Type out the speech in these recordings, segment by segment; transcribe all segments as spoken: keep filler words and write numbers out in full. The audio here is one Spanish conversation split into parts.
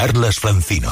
Carlas Francino.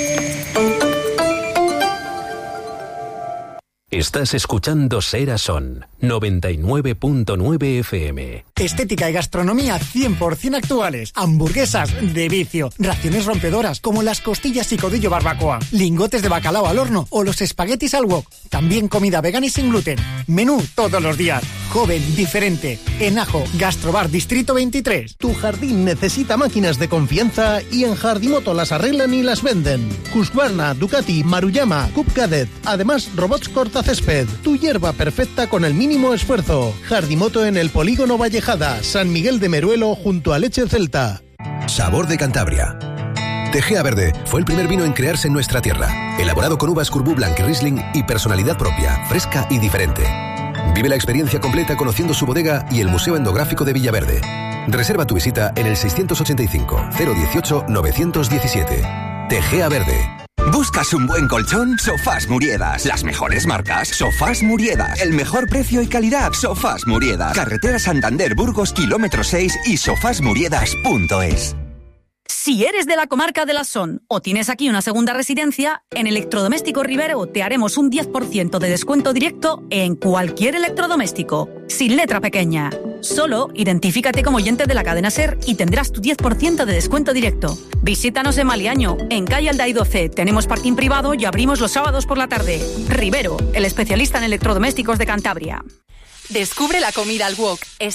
Estás escuchando Sera Son, noventa y nueve punto nueve F M. Estética y gastronomía cien por ciento actuales. Hamburguesas de vicio. Raciones rompedoras como las costillas y codillo barbacoa. Lingotes de bacalao al horno o los espaguetis al wok. También comida vegana y sin gluten. Menú todos los días. Joven, diferente. En Ajo, Gastrobar Distrito veintitrés. Tu jardín necesita máquinas de confianza y en Jardimoto las arreglan y las venden. Husqvarna, Ducati, Maruyama, Cub Cadet. Además, robots cortacésped. Tu hierba perfecta con el mínimo esfuerzo. Jardimoto en el Polígono Vallejada, San Miguel de Meruelo, junto a Leche Celta. Sabor de Cantabria. Tegea Verde fue el primer vino en crearse en nuestra tierra. Elaborado con uvas Corbu Blanc y Riesling y personalidad propia, fresca y diferente. Vive la experiencia completa conociendo su bodega y el Museo Etnográfico de Villaverde. Reserva tu visita en el seiscientos ochenta y cinco, cero dieciocho, novecientos diecisiete. Tegea Verde. ¿Buscas un buen colchón? Sofás Muriedas. Las mejores marcas. Sofás Muriedas. El mejor precio y calidad. Sofás Muriedas. Carretera Santander Burgos, kilómetro seis y sofás muriedas punto es. Si eres de la comarca de la Son o tienes aquí una segunda residencia, en Electrodoméstico Rivero te haremos un diez por ciento de descuento directo en cualquier electrodoméstico, sin letra pequeña. Solo identifícate como oyente de la cadena SER y tendrás tu diez por ciento de descuento directo. Visítanos en Maliaño, en calle Alday doce. Tenemos parking privado y abrimos los sábados por la tarde. Rivero, el especialista en electrodomésticos de Cantabria. Descubre la comida al wok.